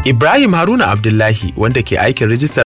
Ibrahim Haruna Abdullahi wanda ke aikin rijistar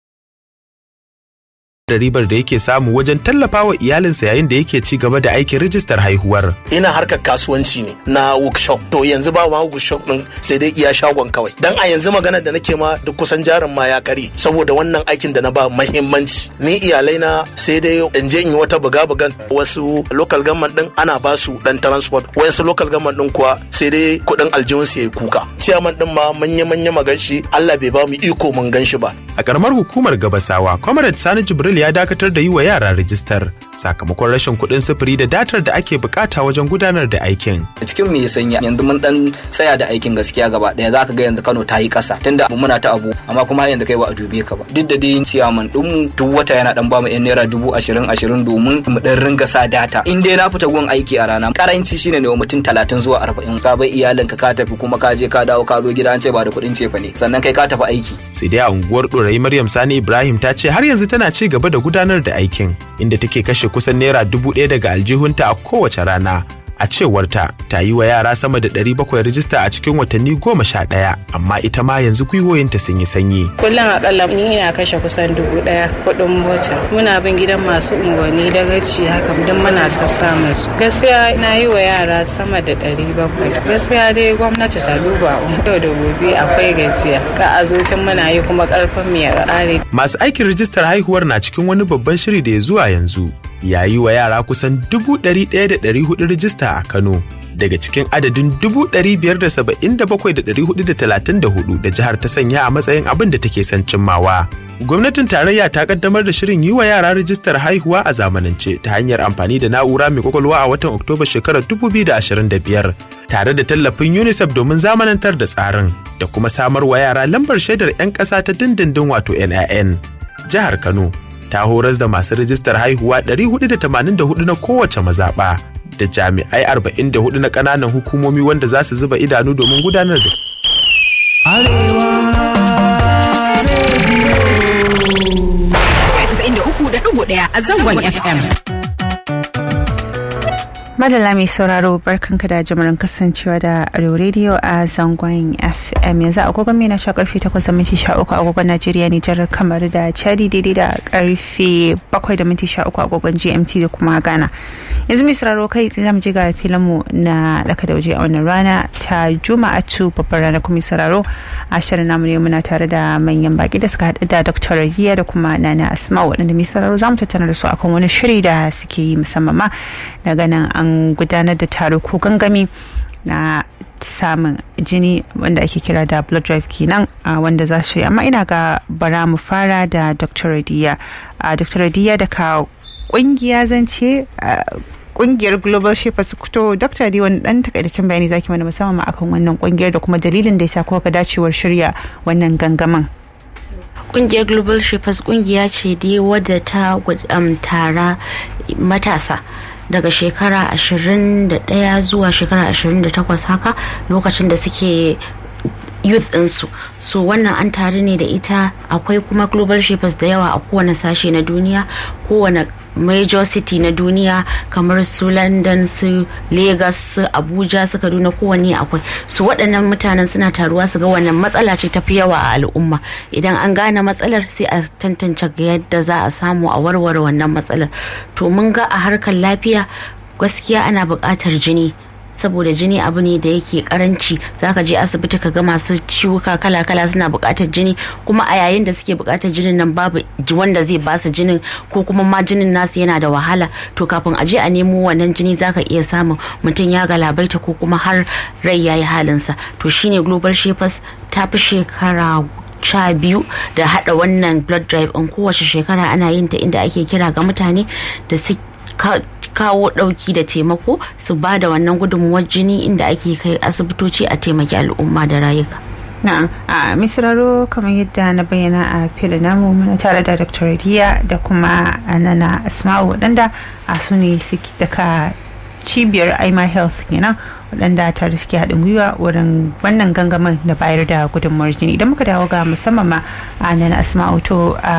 da ribar da yake samu wajen tallafa wa iyalinsa yayin da yake ci gaba da aikin rijistar haihuwar. Ina harkar kasuwanci ne na workshop, to yanzu ba ma workshop din sai dai iya shagon kawai. Dan a yanzu maganar da nake ma duk kusan jarin ma ya kare saboda wannan aikin da na ba muhimmanci. Ni iyalai na sai dai in je in yi wata buga-bugan, wasu local government din ana ba su dan transport, wasu local government din kuwa sai dai kudin aljihun su yayi kuka. Chairman din ma manya maganshi Allah bai ba mu iko mun ganshi ba. A karamar hukumar Gabasawa, Comrade Sani Jibril ya dakatar da yi wa yara rijistar sakamakon rashin kuɗin sufuri da datar da ake bukata wajen gudanar da aikin. Cikin me sanya yanzu mun dan tsaya da aikin gaskiya gaba daya, zaka ga yanzu Kano ta yi kasa tunda muna ta abu amma kuma yanzu kai ba a dube ka ba. Duk da dai ciyaman din mu duk wata yana dan ba mu yan naira 20,000 domin mu dan ringa sa data. In dai na fita gun aiki a rana karanci shine ne wa mutum 30 zuwa 40. Ka bai iyalinka ka tafi kuma ka je ka dawo ka zo gida an ce ba da kuɗin cefa ne sannan kai ka tafi aiki. Sai dai a unguwar Dorayi Maryam Sani Ibrahim ta ce har yanzu tana ci gaba da gudanar da aikin inda take kashe kusan naira 1,000 daga aljihunta a kowace rana. A cewarta ta yi wa yara sama da 700 rijista a cikin watanni 11, amma ita ma yanzu gwiwoyinta sun yi sanyi. Kullum akalla ni ina kashe kusan 1,000 kuɗin mota. Muna bin gidan masu unguwanni da gaci haka don muna sassa musu. Gaskiya na yi wa yara sama da 700. Gaskiya dai gwamnati ta duba yau da gobe akwai gajiya. Ka a zucin muna yi kuma karfin mu ya ƙare. Masu aikin rijistar haihuwar na cikin wani babban shiri da ya zuwa yanzu. Ya yi wa yara kusan 1,100,400 rijista a Kano daga cikin adadin 577,434 da jihar ta sanya a matsayin abin da take son cimmawa. Gwamnatin tarayya ta kaddamar da shirin yi wa yara rijistar haihuwa a zamanance ta hanyar amfani da na'ura mai kwakwalwa a watan Oktoba shekarar 2025 tare da tallafin UNICEF domin zamanantar da tsarin da kuma samar wa yara lambar shaidar 'yan ƙasa ta dindindin wato NIN. Jihar Kano ta horas da masu rijistar haihuwa 484 na kowace mazaɓa da jami'ai 44 na ƙananan hukumomi wanda za su zuba idanu domin gudanar da a zangon FM. Madalla mai sauraro barkanka da jimirin kasancewa da Arewa Radio a zangon FM. Yanzu agogon mai na sha karfe 8:13 agogon Najeriya, Nijar, kamar da Chadi, daidai da karfe 7:13 agogon GMT da kuma Ghana. Yanzu mai sauraro kai tsaye zamu je ga filinmu na daka da waje a wannan rana ta Juma'atu, babbar rana. Kuma sauraro a shirin namu ne muna tare da manyan baki da suka haɗu da Dr. Radiya da kuma Nana Asma, waɗanda mai sauraro zamu tattauna da su akan wani shiri da suke yi musamman ma daga nan an gudanar da taro ko gangami na samun jini wanda ake kira da blood drive kenan, wanda za su yi. Amma ina ga bara mu fara da Dr. Radiya. Dr. Radiya daga kungiya zance kungiyar Global Shapers to Dr. Radiya, wani dan takaitaccen bayani zaki mana musamman ma akan wannan kungiyar da kuma dalilin da yasa kuka dacewar shirya wannan gangamin. Kungiyar Global Shapers kungiya ce dai wadda ta tara matasa daga shekara 21 zuwa shekara 28 haka, lokacin da suke youth ɗinsu. So wannan an tare ne da ita. Akwai kuma Global Shapers da yawa a kowane sashe na duniya, kowane major city na duniya, kamar su London, su Lagos, su Abuja, su Kaduna, kowanne akwai. So waɗannan mutanen suna taruwa su ga wannan matsala ce tafi yawa a al'umma. Idan an gane matsalar sai a tantance yadda za a samu a warware wannan matsalar. To mun ga a harkar lafiya gaskiya ana buƙatar jini, saboda jini abu ne da yake karanci. Zaka je asibiti ka ga masu ciwuka kala-kala suna buƙatar jini, kuma a yayin da suke buƙatar jinin nan babu wanda zai ba su jinin, ko kuma ma jinin nasu yana da wahala. To kafin a je a nemo wannan jini zaka iya samun mutum ya galabaita ko kuma har rai yayi halinsa. To shine Global Shapers ta fi shekara 12 da hada wannan blood drive in kowace shekara ana yin ta, inda ake kira ga mutane da su kawo dauki da taimako, su ba da wannan gudunmuwar jini inda ake kai asibitoci a taimaki al'umma da rayuka. Na'am, a misraro kamar yadda na bayyana a filin namu muna tare da Dr. Radiya da kuma Nana Asma'u, waɗanda a su ne suke daga cibiyar Aima Health kenan, waɗanda tare suke haɗin gwiwa wurin wannan gangamin da bayar da gudunmuwar jini. Idan muka dawo ga musamman ma a Nana Asma'u, to